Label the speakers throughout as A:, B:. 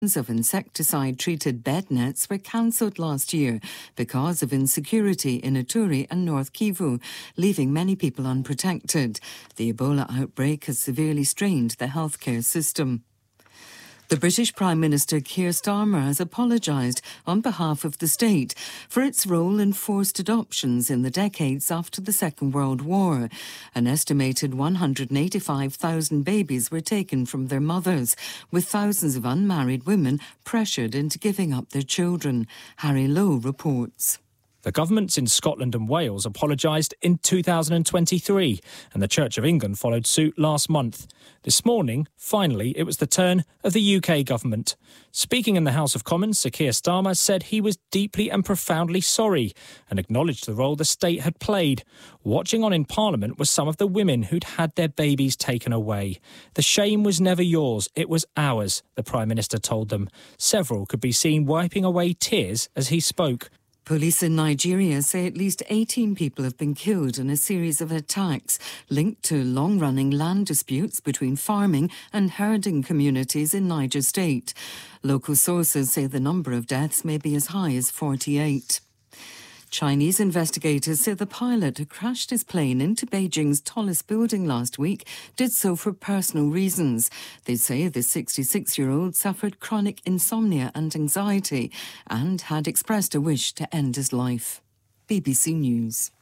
A: of insecticide-treated bed nets were cancelled last year because of insecurity in Ituri and North Kivu, leaving many people unprotected. The Ebola outbreak has severely strained the healthcare system. The British Prime Minister Keir Starmer has apologised on behalf of the state for its role in forced adoptions in the decades after the Second World War. An estimated 185,000 babies were taken from their mothers, with thousands of unmarried women pressured into giving up their children. Harry Lowe reports.
B: The governments in Scotland and Wales apologised in 2023, and the Church of England followed suit last month. This morning, finally, it was the turn of the UK government. Speaking in the House of Commons, Sir Keir Starmer said he was deeply and profoundly sorry and acknowledged the role the state had played. Watching on in Parliament were some of the women who'd had their babies taken away. The shame was never yours, it was ours, the Prime Minister told them. Several could be seen wiping away tears as he spoke.
A: Police in Nigeria say at least 18 people have been killed in a series of attacks linked to long-running land disputes between farming and herding communities in Niger State. Local sources say the number of deaths may be as high as 48. Chinese investigators say the pilot who crashed his plane into Beijing's tallest building last week did so for personal reasons. They say the 66-year-old suffered chronic insomnia and anxiety and had expressed a wish to end his life. BBC News.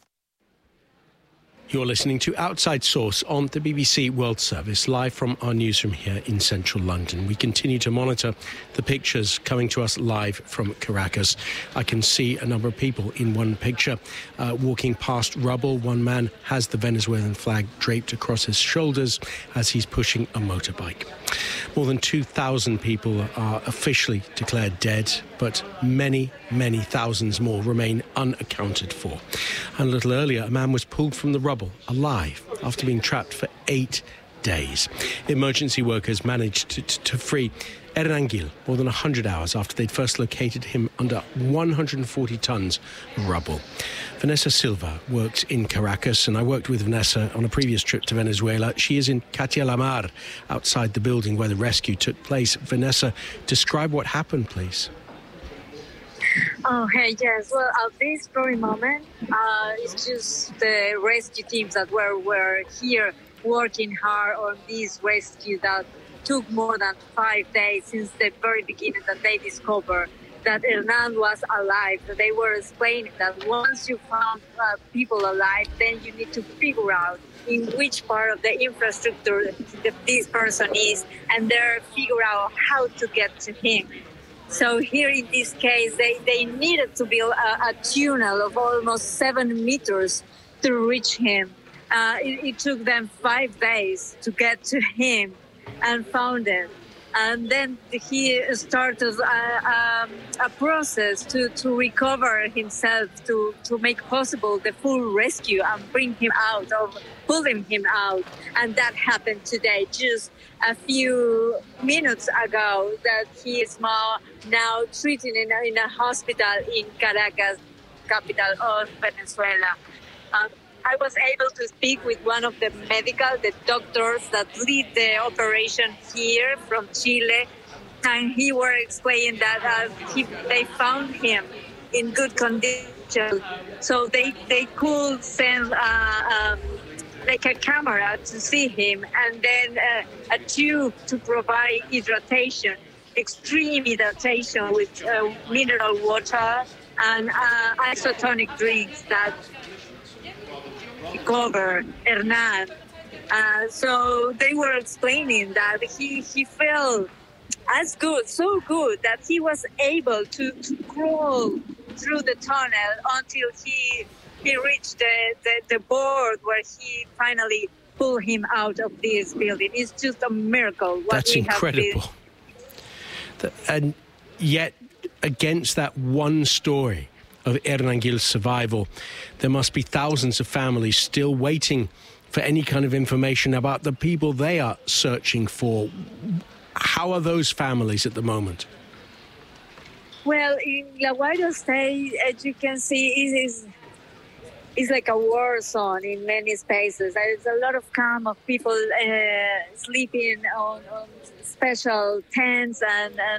C: You're listening to Outside Source on the BBC World Service, live from our newsroom here in central London. We continue to monitor the pictures coming to us live from Caracas. I can see a number of people in one picture walking past rubble. One man has the Venezuelan flag draped across his shoulders as he's pushing a motorbike. More than 2,000 people are officially declared dead, but many, many thousands more remain unaccounted for. And a little earlier, a man was pulled from the rubble alive after being trapped for 8 days. Emergency workers managed to free Hernan Gil more than 100 hours after they'd first located him under 140 tons of rubble. Vanessa Silva works in Caracas, and I worked with Vanessa on a previous trip to Venezuela. She is in Katia La Mar, outside the building where the rescue took place. Vanessa, describe what happened, please.
D: Oh, hey, yes. Well, at this very moment, it's just the rescue teams that were here working hard on this rescue that took more than 5 days since the very beginning that they discovered that Hernan was alive. They were explaining that once you found people alive, then you need to figure out in which part of the infrastructure this person is, and then figure out how to get to him. So here in this case, they needed to build a tunnel of almost 7 meters to reach him. It took them 5 days to get to him and found him. And then he started a process to recover himself, to make possible the full rescue and bring him out, or pulling him out. And that happened today, just a few minutes ago, that he is now treated in a hospital in Caracas, capital of Venezuela. I was able to speak with one of the doctors that lead the operation here from Chile, and he were explaining that they found him in good condition. So they could send like a camera to see him, and then a tube to provide hydration, extreme hydration with mineral water and isotonic drinks that cover Hernan. So they were explaining that he felt as good, so good, that he was able to crawl through the tunnel until he reached the board where he finally pulled him out of this building. It's just a miracle.
C: That's incredible. And yet, against that one story of Hernan Gil's survival, there must be thousands of families still waiting for any kind of information about the people they are searching for. How are those families at the moment?
D: Well, in La Guaira State, as you can see, it's like a war zone in many spaces. There's a lot of camp of people sleeping on special tents and